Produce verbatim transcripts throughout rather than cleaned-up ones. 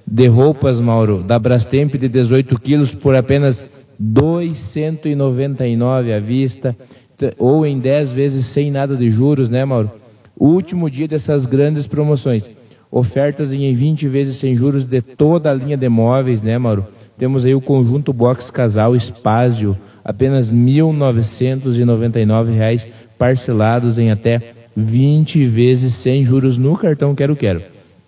de roupas, Mauro, da Brastemp de dezoito quilos por apenas duzentos e noventa e nove reais à vista, ou em dez vezes sem nada de juros, né, Mauro? O último dia dessas grandes promoções. Ofertas em vinte vezes sem juros de toda a linha de móveis, né, Mauro? Temos aí o conjunto box casal Spazio, apenas mil novecentos e noventa e nove reais, parcelados em até vinte vezes sem juros no cartão Quero Quero.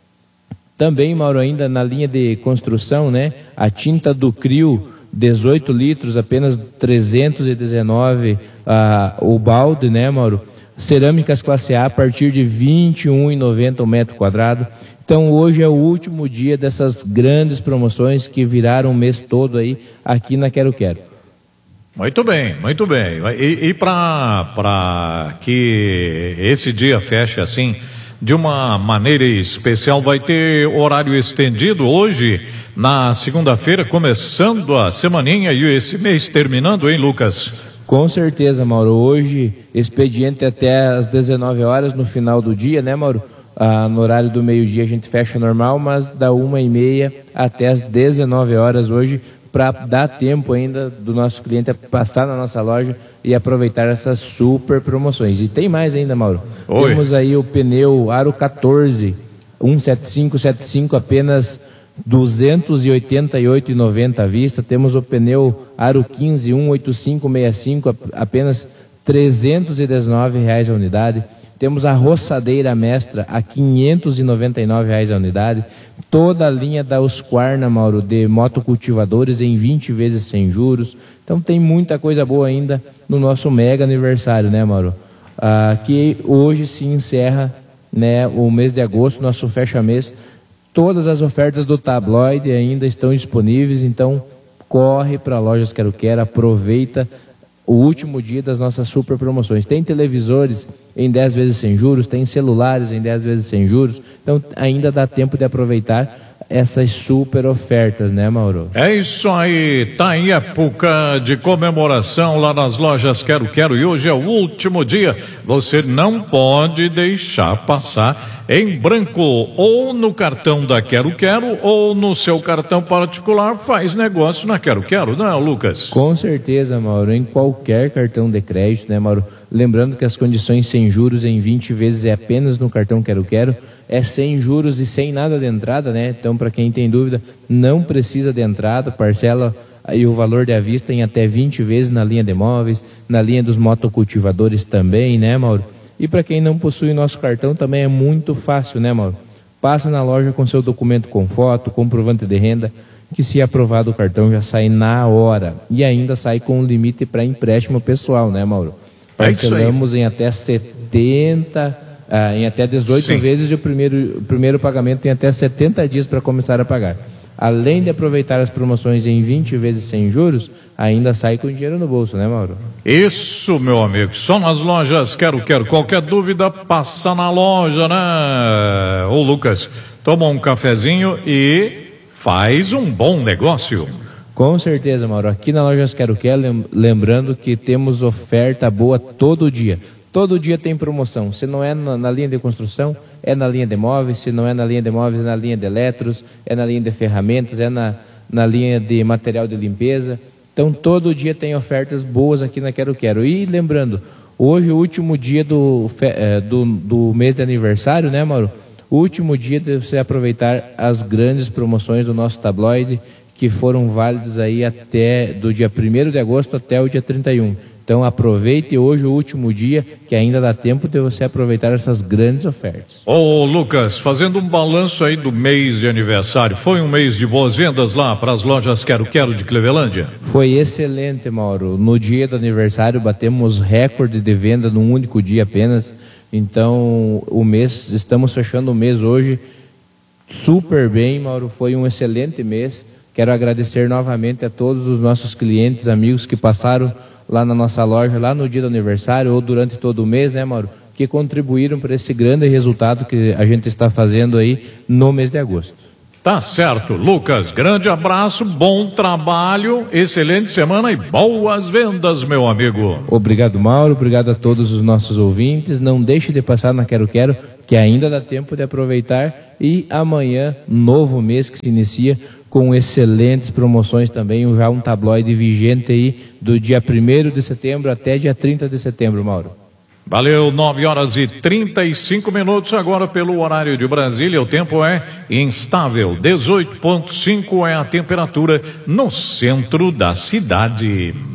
Também, Mauro, ainda na linha de construção, né? A tinta do Crio, dezoito litros, apenas trezentos e dezenove reais, uh, o balde, né, Mauro? Cerâmicas classe A a partir de vinte e um reais e noventa centavos o metro quadrado. Então hoje é o último dia dessas grandes promoções que viraram o mês todo aí aqui na Quero Quero. Muito bem, muito bem. E, e para que esse dia feche assim, de uma maneira especial, vai ter horário estendido hoje, na segunda-feira, começando a semaninha e esse mês terminando, hein, Lucas? Com certeza, Mauro. Hoje, expediente até às dezenove horas no final do dia, né, Mauro? Ah, no horário do meio-dia a gente fecha normal, mas da uma e meia até às dezenove horas hoje, para dar tempo ainda do nosso cliente passar na nossa loja e aproveitar essas super promoções. E tem mais ainda, Mauro. Oi. Temos aí o pneu Aro quatorze, cento e setenta e cinco setenta e cinco, apenas duzentos e oitenta e oito reais e noventa centavos à vista. Temos o pneu Aro quinze, cento e oitenta e cinco sessenta e cinco, apenas trezentos e dezenove reais a unidade. Temos a roçadeira Mestra a quinhentos e noventa e nove reais a unidade. Toda a linha da Husqvarna, Mauro, de motocultivadores em vinte vezes sem juros. Então tem muita coisa boa ainda no nosso mega aniversário, né, Mauro? Ah, que hoje se encerra, né, o mês de agosto, nosso fecha-mês. Todas as ofertas do tabloide ainda estão disponíveis, então corre para Lojas Quero Quero, aproveita o último dia das nossas super promoções. Tem televisores em dez vezes sem juros, tem celulares em dez vezes sem juros, então ainda dá tempo de aproveitar essas super ofertas, né, Mauro? É isso aí, tá em época de comemoração lá nas Lojas Quero Quero e hoje é o último dia, você não pode deixar passar em branco, ou no cartão da Quero Quero ou no seu cartão particular, faz negócio na Quero Quero, não é, Lucas? Com certeza, Mauro, em qualquer cartão de crédito, né, Mauro? Lembrando que as condições sem juros em vinte vezes é apenas no cartão Quero Quero, é sem juros e sem nada de entrada, né? Então, para quem tem dúvida, não precisa de entrada, parcela e o valor de à vista em até vinte vezes na linha de móveis, na linha dos motocultivadores também, né, Mauro? E para quem não possui nosso cartão também é muito fácil, né, Mauro? Passa na loja com seu documento com foto, comprovante de renda, que se aprovado o cartão já sai na hora. E ainda sai com um limite para empréstimo pessoal, né, Mauro? Parcelamos é em até setenta, ah, em até dezoito Sim. vezes e o primeiro, o primeiro pagamento em até setenta dias para começar a pagar. Além de aproveitar as promoções em vinte vezes sem juros, ainda sai com dinheiro no bolso, né, Mauro? Isso, meu amigo, só nas Lojas Quero Quero. Qualquer dúvida, passa na loja, né? Ô, Lucas, toma um cafezinho e faz um bom negócio. Com certeza, Mauro. Aqui na Lojas Quero Quero, lembrando que temos oferta boa todo dia. Todo dia tem promoção. Se não é na, na linha de construção, é na linha de móveis. Se não é na linha de móveis, é na linha de eletros, é na linha de ferramentas, é na, na linha de material de limpeza. Então, todo dia tem ofertas boas aqui na Quero Quero. E lembrando, hoje é o último dia do, do, do mês de aniversário, né, Mauro? O último dia de você aproveitar as grandes promoções do nosso tabloide, que foram válidos aí até do dia primeiro de agosto até o dia trinta e um. Então aproveite hoje o último dia, que ainda dá tempo de você aproveitar essas grandes ofertas. Ô Lucas, fazendo um balanço aí do mês de aniversário, foi um mês de boas vendas lá para as Lojas Quero Quero de Clevelândia? Foi excelente, Mauro. No dia do aniversário batemos recorde de venda num único dia apenas. Então o mês, estamos fechando o mês hoje super bem, Mauro. Foi um excelente mês. Quero agradecer novamente a todos os nossos clientes, amigos que passaram lá na nossa loja, lá no dia do aniversário ou durante todo o mês, né, Mauro? Que contribuíram para esse grande resultado que a gente está fazendo aí no mês de agosto. Tá certo, Lucas, grande abraço, bom trabalho, excelente semana e boas vendas, meu amigo. Obrigado, Mauro, obrigado a todos os nossos ouvintes. Não deixe de passar na Quero Quero, que ainda dá tempo de aproveitar, e amanhã, novo mês que se inicia com excelentes promoções também, já um tabloide vigente aí do dia primeiro de setembro até dia trinta de setembro, Mauro. Valeu, nove horas e trinta e cinco minutos agora pelo horário de Brasília. O tempo é instável, dezoito vírgula cinco é a temperatura no centro da cidade.